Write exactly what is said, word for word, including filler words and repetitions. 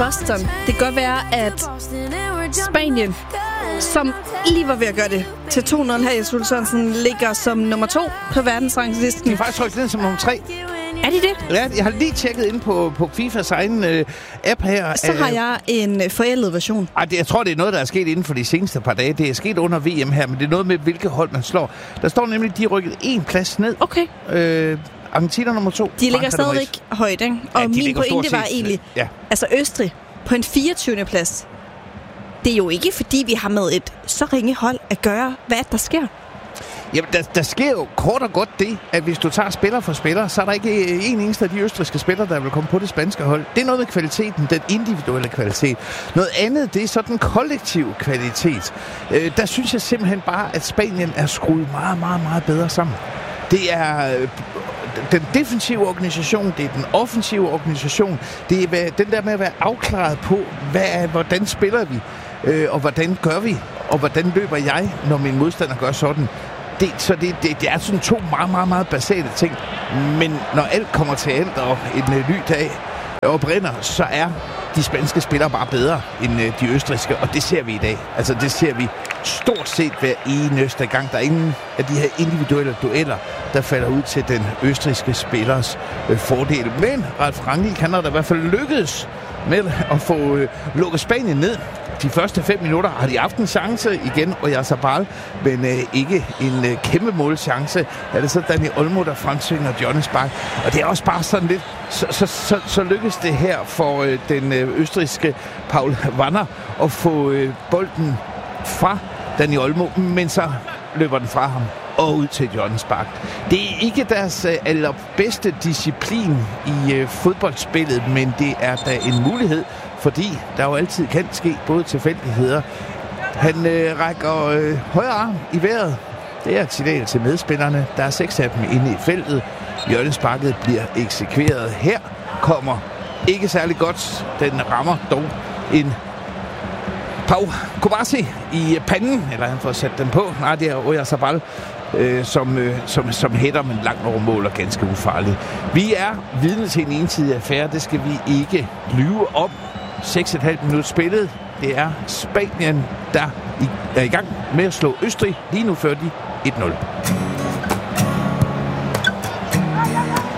Boston. Det kan godt være, at Spanien, som lige var ved at gøre det til to nul her i Sule Sørensen, ligger som nummer to på verdensranglisten. De er faktisk rykket ned som nummer tre. Er de det? Ja, jeg har lige tjekket ind på, på FIFAs egen øh, app her. Så har jeg en forældet version. Ej, det, jeg tror, det er noget, der er sket inden for de seneste par dage. Det er sket under V M her, men det er noget med, hvilke hold man slår. Der står nemlig, de er rykket en plads ned. Okay. Øh, Argentina nummer to. De ligger stadigvæk højt, ikke? Og ja, min pointe var egentlig, ja. altså Østrig på en fireogtyvende plads. Det er jo ikke, fordi vi har med et så ringe hold at gøre, hvad der sker. Jamen, der, der sker jo kort og godt det, at hvis du tager spiller for spiller, så er der ikke en eneste af de østrigske spillere, der vil komme på det spanske hold. Det er noget med kvaliteten, den individuelle kvalitet. Noget andet, det er så den kollektive kvalitet. Øh, der synes jeg simpelthen bare, at Spanien er skruet meget, meget, meget bedre sammen. Det er øh, den defensive organisation, det er den offensive organisation, det er den der med at være afklaret på, hvad er, hvordan spiller vi, øh, og hvordan gør vi, og hvordan løber jeg, når min modstander gør sådan. Det, så det, det, det er sådan to meget, meget, meget basale ting. Men når alt kommer til alt, og en øh, ny dag og brænder, så er de spanske spillere bare bedre end øh, de østrigske, og det ser vi i dag. Altså det ser vi stort set hver eneste gang. Der er ingen af de her individuelle dueller, der falder ud til den østrigske spillers øh, fordel. Men Ralf Rangnick kan da i hvert fald lykkedes med at få øh, lukket Spanien ned. De første fem minutter har de haft en chance igen, og Oyarzabal, men øh, ikke en øh, kæmpe målchance. Er det så Dani Olmo, der fremtvinger Jonas Bak. Og det er også bare sådan lidt, så, så, så, så lykkes det her for øh, den øh, østrigske Paul Wanner at få øh, bolden fra Dani Olmo, men så løber den fra ham og ud til Jonas Bak. Det er ikke deres øh, allerbedste disciplin i øh, fodboldspillet, men det er da en mulighed, fordi der jo altid kan ske både tilfældigheder. Han øh, rækker øh, højre arm i vejret. Det er et signal til medspillerne. Der er seks af dem inde i feltet. Hjørnesparket bliver eksekveret. Her kommer ikke særlig godt. Den rammer dog en Pau Kubasi i panden. Eller han får sat den på. Nej, det er Oyarzabal, øh, som, øh, som, som hætter, men langt over mål og ganske ufarligt. Vi er vidne til en ensidig affære. Det skal vi ikke lyve om. seks komma fem minutter spillet. Det er Spanien, der er i gang med at slå Østrig. Lige nu fører de et nul.